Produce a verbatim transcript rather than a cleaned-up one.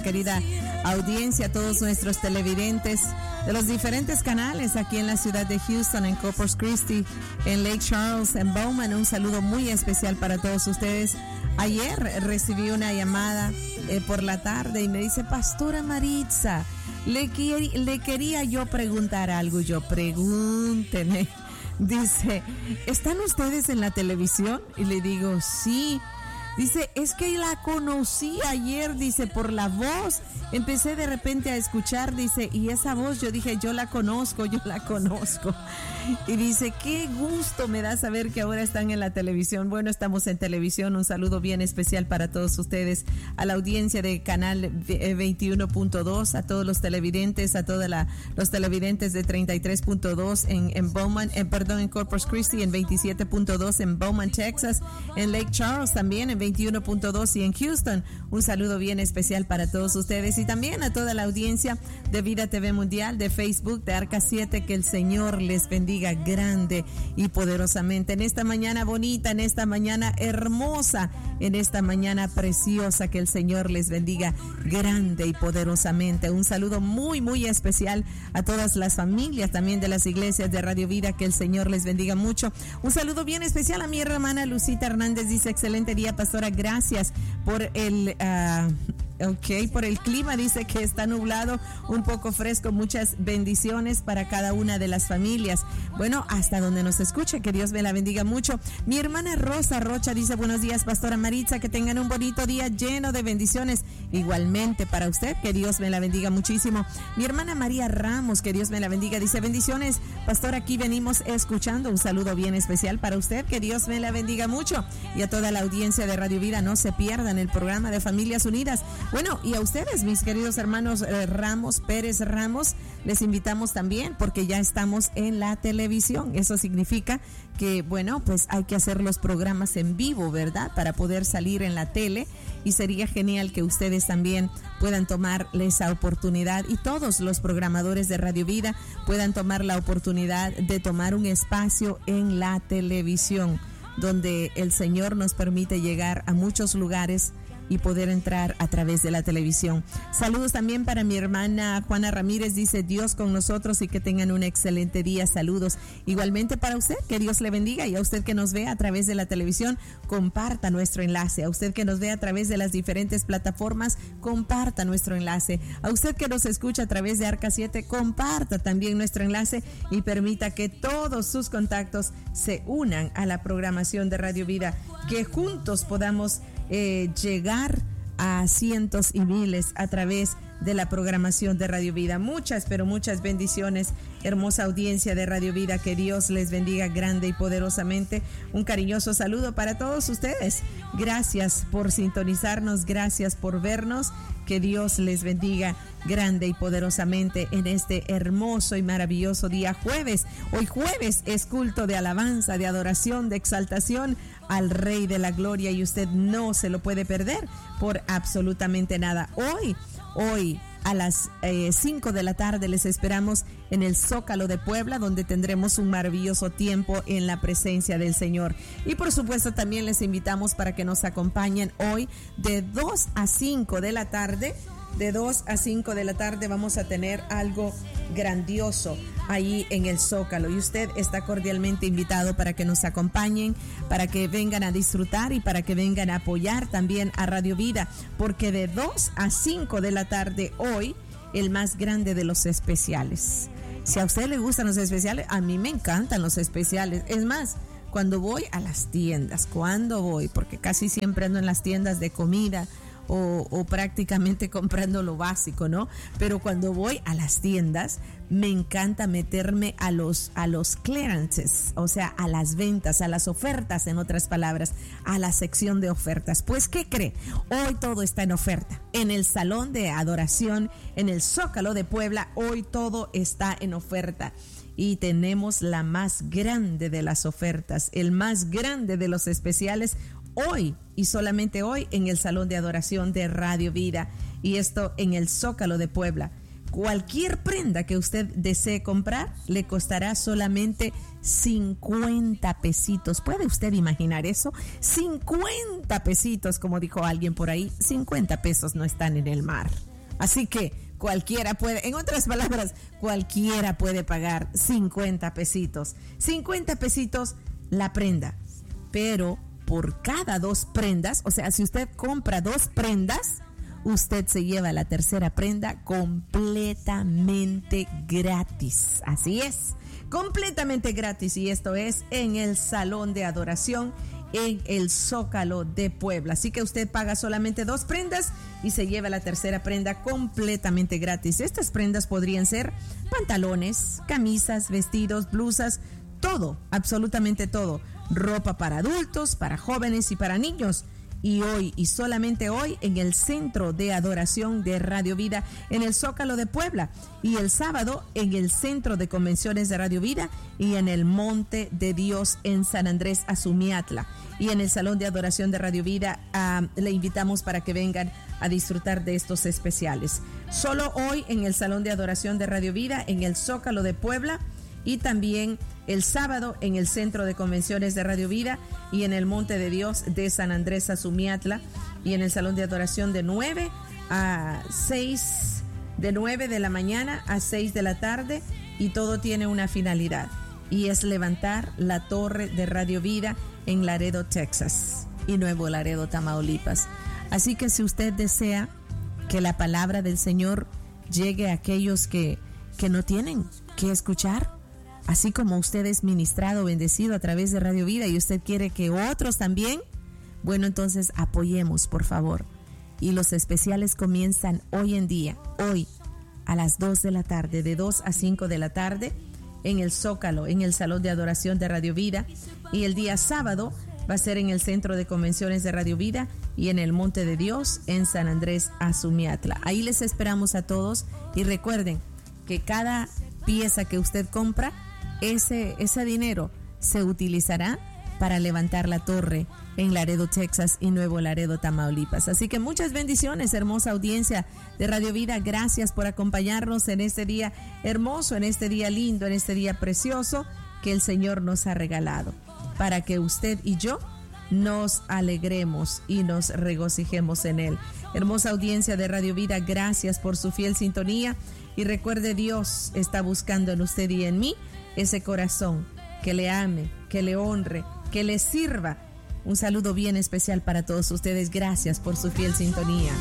querida audiencia, a todos nuestros televidentes de los diferentes canales aquí en la ciudad de Houston, en Corpus Christi, en Lake Charles, en Bowman. Un saludo muy especial para todos ustedes. Ayer recibí una llamada eh, por la tarde y me dice: Pastora Maritza, le, quer- le quería yo preguntar algo. Yo, pregúnteme. Dice, ¿están ustedes en la televisión? Y le digo, sí. Dice, es que la conocí ayer, dice, por la voz. Empecé de repente a escuchar, dice, y esa voz, yo dije, yo la conozco, yo la conozco. Y dice, qué gusto me da saber que ahora están en la televisión. Bueno, estamos en televisión. Un saludo bien especial para todos ustedes, a la audiencia de Canal veintiuno punto dos, a todos los televidentes, a todos los televidentes de treinta y tres punto dos en, en Bowman, en, perdón, en Corpus Christi, en veintisiete punto dos en Bowman, Texas, en Lake Charles también, en veintiuno punto dos y en Houston. Un saludo bien especial para todos ustedes y también a toda la audiencia de Vida T V Mundial, de Facebook, de Arca siete. Que el Señor les bendiga grande y poderosamente en esta mañana bonita, en esta mañana hermosa, en esta mañana preciosa. Que el Señor les bendiga grande y poderosamente. Un saludo muy muy especial a todas las familias también de las iglesias de Radio Vida. Que el Señor les bendiga mucho. Un saludo bien especial a mi hermana Lucita Hernández. Dice, excelente día, pastora, gracias por el uh, ok, por el clima. Dice que está nublado, un poco fresco. Muchas bendiciones para cada una de las familias. Bueno, hasta donde nos escuche, que Dios me la bendiga mucho. Mi hermana Rosa Rocha dice, buenos días, pastora Maritza, que tengan un bonito día lleno de bendiciones. Igualmente para usted, que Dios me la bendiga muchísimo. Mi hermana María Ramos, que Dios me la bendiga, dice, bendiciones, pastor, aquí venimos escuchando. Un saludo bien especial para usted, que Dios me la bendiga mucho. Y a toda la audiencia de Radio Vida, no se pierdan el programa de Familias Unidas. Bueno, y a ustedes, mis queridos hermanos eh, Ramos, Pérez Ramos, les invitamos también, porque ya estamos en la televisión. Eso significa que, bueno, pues hay que hacer los programas en vivo, ¿verdad? Para poder salir en la tele, y sería genial que ustedes también puedan tomar esa oportunidad, y todos los programadores de Radio Vida puedan tomar la oportunidad de tomar un espacio en la televisión, donde el Señor nos permite llegar a muchos lugares y poder entrar a través de la televisión. Saludos también para mi hermana Juana Ramírez, dice, Dios con nosotros y que tengan un excelente día. Saludos. Igualmente para usted, que Dios le bendiga, y a usted que nos ve a través de la televisión, comparta nuestro enlace. A usted que nos ve a través de las diferentes plataformas, comparta nuestro enlace. A usted que nos escucha a través de Arca siete, comparta también nuestro enlace y permita que todos sus contactos se unan a la programación de Radio Vida, que juntos podamos Eh, llegar a cientos y miles a través de la programación de Radio Vida. Muchas, pero muchas bendiciones, hermosa audiencia de Radio Vida, que Dios les bendiga grande y poderosamente. Un cariñoso saludo para todos ustedes. Gracias por sintonizarnos, gracias por vernos. Que Dios les bendiga grande y poderosamente en este hermoso y maravilloso día jueves. Hoy jueves es culto de alabanza, de adoración, de exaltación al Rey de la Gloria, y usted no se lo puede perder por absolutamente nada. Hoy, hoy a las cinco eh, de la tarde les esperamos en el Zócalo de Puebla, donde tendremos un maravilloso tiempo en la presencia del Señor. Y por supuesto también les invitamos para que nos acompañen hoy de dos a cinco de la tarde. De dos a cinco de la tarde vamos a tener algo grandioso ahí en el Zócalo, y usted está cordialmente invitado para que nos acompañen, para que vengan a disfrutar y para que vengan a apoyar también a Radio Vida, porque de dos a cinco de la tarde hoy, el más grande de los especiales. Si a usted le gustan los especiales, a mí me encantan los especiales. Es más, cuando voy a las tiendas, cuando voy, porque casi siempre ando en las tiendas de comida, O, o prácticamente comprando lo básico, ¿no? Pero cuando voy a las tiendas, me encanta meterme a los, a los clearances, o sea, a las ventas, a las ofertas, en otras palabras, a la sección de ofertas. Pues, ¿qué cree? Hoy todo está en oferta. En el Salón de Adoración, en el Zócalo de Puebla, hoy todo está en oferta. Y tenemos la más grande de las ofertas, el más grande de los especiales, hoy y solamente hoy en el Salón de Adoración de Radio Vida, y esto en el Zócalo de Puebla. Cualquier prenda que usted desee comprar le costará solamente cincuenta pesitos. ¿Puede usted imaginar eso? cincuenta pesitos, como dijo alguien por ahí. cincuenta pesos no están en el mar. Así que cualquiera puede, en otras palabras, cualquiera puede pagar cincuenta pesitos. cincuenta pesitos la prenda. Pero por cada dos prendas, o sea, si usted compra dos prendas, usted se lleva la tercera prenda completamente gratis. Así es, completamente gratis. Y esto es en el Salón de Adoración en el Zócalo de Puebla. Así que usted paga solamente dos prendas y se lleva la tercera prenda completamente gratis. Estas prendas podrían ser pantalones, camisas, vestidos, blusas, todo, absolutamente todo. Ropa para adultos, para jóvenes y para niños. Y hoy, y solamente hoy, en el Centro de Adoración de Radio Vida, en el Zócalo de Puebla. Y el sábado, en el Centro de Convenciones de Radio Vida y en el Monte de Dios en San Andrés Azumiatla. Y en el Salón de Adoración de Radio Vida, uh, le invitamos para que vengan a disfrutar de estos especiales. Solo hoy en el Salón de Adoración de Radio Vida, en el Zócalo de Puebla. Y también el sábado en el Centro de Convenciones de Radio Vida y en el Monte de Dios de San Andrés Azumiatla y en el Salón de Adoración de nueve a seis, de nueve de la mañana a seis de la tarde, y todo tiene una finalidad y es levantar la torre de Radio Vida en Laredo, Texas y Nuevo Laredo, Tamaulipas. Así que si usted desea que la palabra del Señor llegue a aquellos que, que no tienen que escuchar, así como usted es ministrado, bendecido a través de Radio Vida y usted quiere que otros también, bueno, entonces apoyemos, por favor. Y los especiales comienzan hoy en día, hoy, a las dos de la tarde, de dos a cinco de la tarde, en el Zócalo, en el Salón de Adoración de Radio Vida. Y el día sábado va a ser en el Centro de Convenciones de Radio Vida y en el Monte de Dios en San Andrés Azumiatla. Ahí les esperamos a todos y recuerden que cada pieza que usted compra, Ese, ese dinero se utilizará para levantar la torre en Laredo, Texas y Nuevo Laredo, Tamaulipas. Así que muchas bendiciones, hermosa audiencia de Radio Vida. Gracias por acompañarnos en este día hermoso, en este día lindo, en este día precioso que el Señor nos ha regalado, para que usted y yo nos alegremos y nos regocijemos en Él. Hermosa audiencia de Radio Vida, gracias por su fiel sintonía. Y recuerde, Dios está buscando en usted y en mí ese corazón que le ame, que le honre, que le sirva. Un saludo bien especial para todos ustedes. Gracias por su fiel sintonía.